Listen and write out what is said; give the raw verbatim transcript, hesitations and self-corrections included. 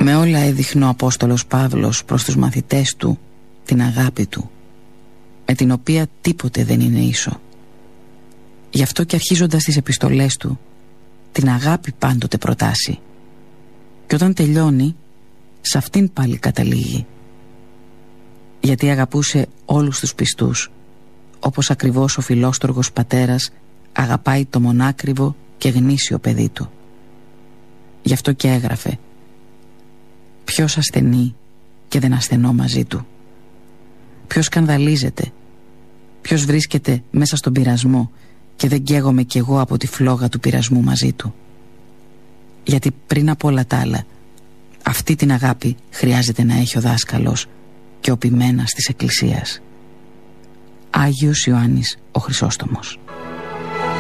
Με όλα έδειχνε ο Απόστολος Παύλος προς τους μαθητές του την αγάπη του, με την οποία τίποτε δεν είναι ίσο. Γι' αυτό και αρχίζοντας τις επιστολές του, την αγάπη πάντοτε προτάσει. Και όταν τελειώνει, σε αυτήν πάλι καταλήγει. Γιατί αγαπούσε όλους τους πιστούς, όπως ακριβώς ο φιλόστοργος πατέρας αγαπάει το μονάκριβο και γνήσιο παιδί του. Γι' αυτό και έγραφε: ποιος ασθενεί και δεν ασθενώ μαζί του? Ποιος σκανδαλίζεται? Ποιος βρίσκεται μέσα στον πειρασμό και δεν καίγομαι κι εγώ από τη φλόγα του πειρασμού μαζί του? Γιατί πριν από όλα τα άλλα, αυτή την αγάπη χρειάζεται να έχει ο δάσκαλος και ο ποιμένας της Εκκλησίας. Άγιος Ιωάννης ο Χρυσόστομος.